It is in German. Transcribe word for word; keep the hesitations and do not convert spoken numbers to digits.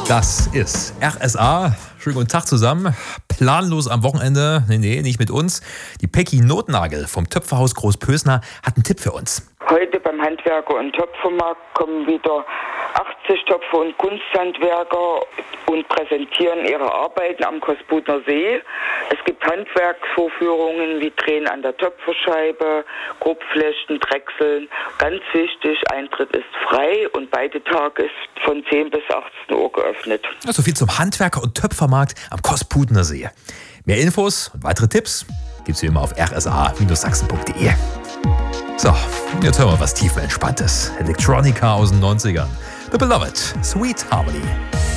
Das ist R S A. Schönen guten Tag zusammen. Planlos am Wochenende. Nee, nee, nicht mit uns. Die Peggy Notnagel vom Töpferhaus Großpösner hat einen Tipp für uns. Heute beim Handwerker- und Töpfermarkt kommen wieder achtzig Töpfer und Kunsthandwerker und präsentieren ihre Arbeiten am Kosputner See. Es gibt Handwerksvorführungen wie Drehen an der Töpferscheibe, Grobflechten, Drechseln. Ganz wichtig, Eintritt ist frei und beide Tage ist von zehn bis achtzehn Uhr geöffnet. Ja, so viel zum Handwerker- und Töpfermarkt am Kosputner See. Mehr Infos und weitere Tipps gibt's wie immer auf r s a Sachsen punkt d e. So, jetzt hören wir was tiefenentspanntes. Electronica aus den neunzigern. The Beloved, Sweet Harmony.